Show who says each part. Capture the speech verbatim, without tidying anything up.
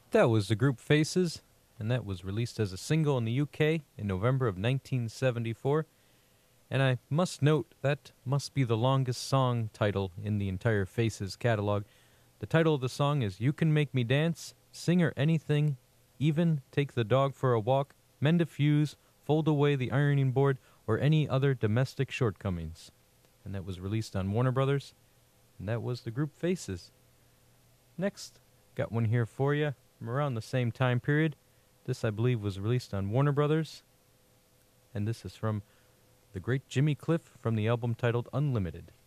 Speaker 1: That was the group Faces, and that was released as a single in the U K in November of nineteen seventy-four. And I must note that must be the longest song title in the entire Faces catalog. The title of the song is You Can Make Me Dance, Sing or Anything, Even Take the Dog for a Walk, Mend a Fuse, Fold Away the Ironing Board, or Any Other Domestic Shortcomings. And that was released on Warner Brothers, and that was the group Faces. Next, got one here for you from around the same time period. This, I believe, was released on Warner Brothers, and this is from the great Jimmy Cliff from the album titled Unlimited.